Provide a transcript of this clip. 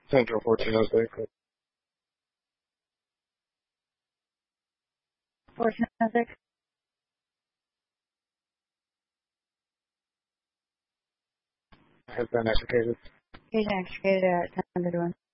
Central 1406. 1406. Has been executed. Agent executed at 10:51.